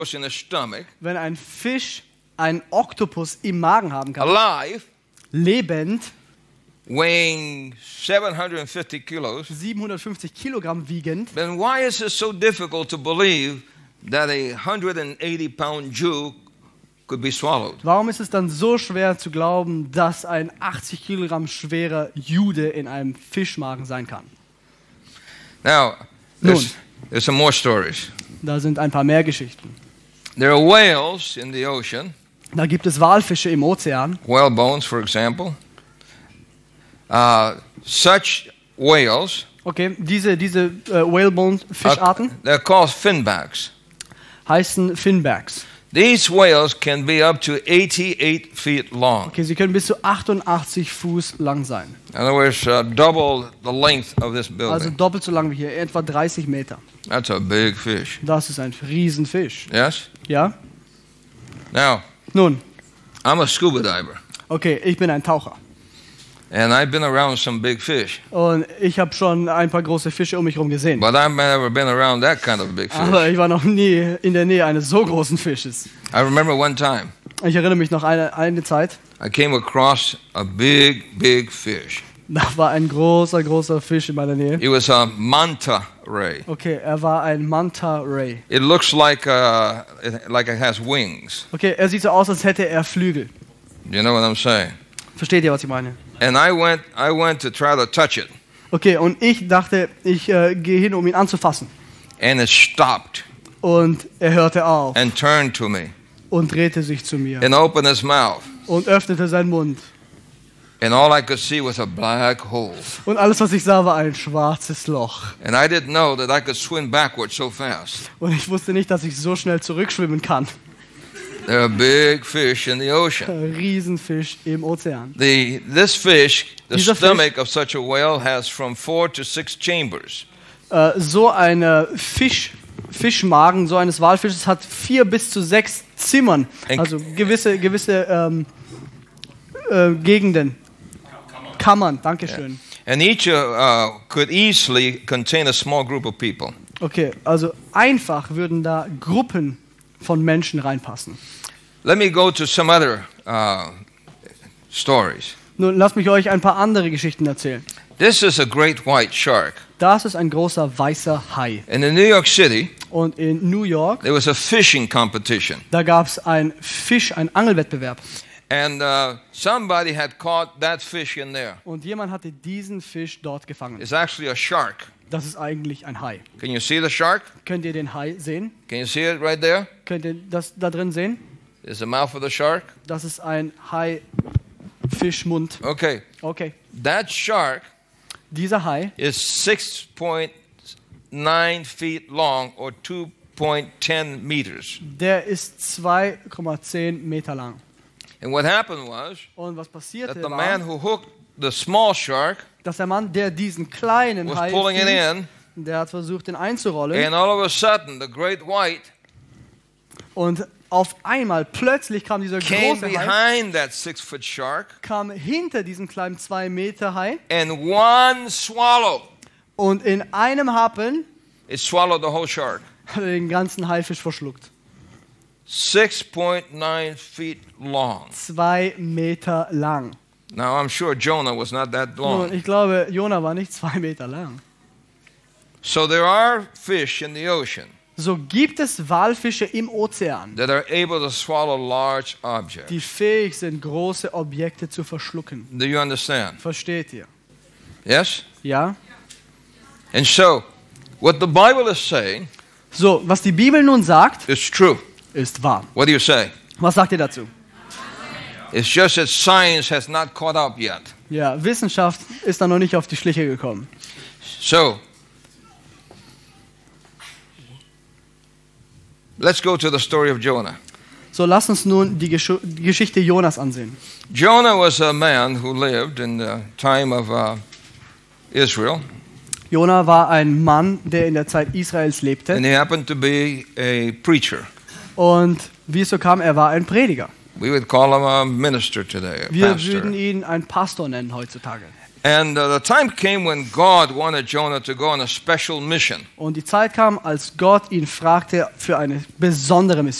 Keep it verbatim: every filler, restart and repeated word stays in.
in the stomach, wenn ein Fisch einen Oktopus im Magen haben kann, alive, lebend, weighing seven hundred fifty kilos, siebenhundertfünfzig Kilogramm wiegend, then why is it so difficult to believe that a one hundred eighty pound Jew could be swallowed? warum ist es dann so schwer zu glauben, dass ein achtzig Kilogramm schwerer Jude in einem Fischmagen sein kann? Now, there's, there's some more stories. Da sind ein paar mehr Geschichten. There are whales in the ocean, Da gibt es Walfische im Ozean. whale bones, for example. Uh, such whales, Okay, diese, diese äh, Whalebone-Fischarten are, they're called finbacks. heißen Finbacks. These whales can be up to eighty-eight feet long. Okay, sie können bis zu achtundachtzig Fuß lang sein. In other words, uh, double the length of this Also building. doppelt so lang wie hier, etwa dreißig Meter. That's a big fish. Das ist ein Riesenfisch. Yes? Ja? Now, Nun, I'm a scuba diver, okay, ich bin ein Taucher. and I've been around some big fish, Und ich habe schon ein paar große Fische um mich herum gesehen. but I've never been around that kind of big Aber fish. ich war noch nie in der Nähe eines so großen Fisches. I remember one time Ich erinnere mich noch eine, eine Zeit, I came across a big, big fish. da war ein großer, großer Fisch in meiner Nähe. It was a manta ray. Okay, er war ein Manta Ray. It looks like uh, it, like it has wings. Okay, er sieht so aus, als hätte er Flügel. You know what I'm saying? Versteht ihr, was ich meine? And I went, I went to try to touch it, Okay, und ich dachte, ich äh, gehe hin, um ihn anzufassen. and it stopped Und er hörte auf and turned to me und drehte sich zu mir and opened its mouth, und öffnete seinen Mund. and all I could see was a black hole. Und alles, was ich sah, war ein schwarzes Loch. And I didn't know that I could swim backwards so fast. Und ich wusste nicht, dass ich so schnell zurückschwimmen kann. There are big fish in the ocean. Ein Riesenfisch im Ozean. The, this fish, the Dieser Fisch- stomach of such a whale has from four to six chambers. Äh, so ein Fisch, Fischmagen, so eines Walfisches hat vier bis zu sechs Zimmern. Also gewisse, gewisse ähm, äh, Gegenden. Kammern, Dankeschön. And each uh, uh, could easily contain a small group of people. Okay, also einfach würden da Gruppen von Menschen reinpassen. Let me go to some other uh, stories. Nun lasst mich euch ein paar andere Geschichten erzählen. This is a great white shark. Das ist ein großer weißer Hai. And in New York City, Und in New York, there was a fishing competition. da gab es ein Fisch, ein Angelwettbewerb. And uh, somebody had caught that fish in there. Und jemand hatte diesen Fisch dort gefangen. It's actually a shark. Das ist eigentlich ein Hai. Can you see the shark? Könnt ihr den Hai sehen? Can you see it right there? Könnt ihr das da drin sehen? There's the mouth of the shark. Das ist ein Hai-Fischmund. Okay. Okay. That shark Dieser Hai is six point nine feet long or two point one zero meters. Der ist zwei Komma zehn Meter lang. And what happened was Und was that passierte the war, man who hooked the small shark dass der Mann, der diesen kleinen was Hai pulling it fing, in, der hat versucht, den einzurollen. and all of a sudden the great white Und auf einmal, plötzlich kam dieser came große Hai, behind that six-foot shark, kam hinter diesem kleinen zwei Meter Hai and one swallow, und in einem Happen it swallowed the whole shark. hat er den ganzen Haifisch verschluckt. six point nine feet long. Zwei Meter lang. Now I'm sure Jonah was not that Nun, long. ich glaube, Jona war nicht zwei Meter lang. So there are fish in the ocean So gibt es Walfische im Ozean, that are able to swallow large objects. die fähig sind, große Objekte zu verschlucken. Do you understand? Versteht ihr? Yes? Ja? And so, what the Bible is saying So, was die Bibel nun sagt, is true. ist wahr. What do you say? Was sagt ihr dazu? It's just that science has not caught up yet. Ja, Wissenschaft ist da noch nicht auf die Schliche gekommen. So, let's go to the story of Jonah. So, lass uns nun die, Gesch die Geschichte Jonas ansehen. Jonah was a man who lived in the time of uh, Israel, Jona war ein Mann, der in der Zeit Israels lebte. and he happened to be a preacher. Und wie es so kam, er war ein Prediger. We would call him a minister today, a Wir pastor. würden ihn einen Pastor nennen heutzutage. And uh, the time came when God wanted Jonah to go on a special mission. Und die Zeit kam, als Gott ihn fragte für eine besondere Mission.